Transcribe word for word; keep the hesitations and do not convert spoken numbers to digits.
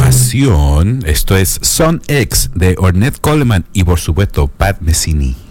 continuación, esto es Son X de Ornette Coleman y por supuesto Pat Messini.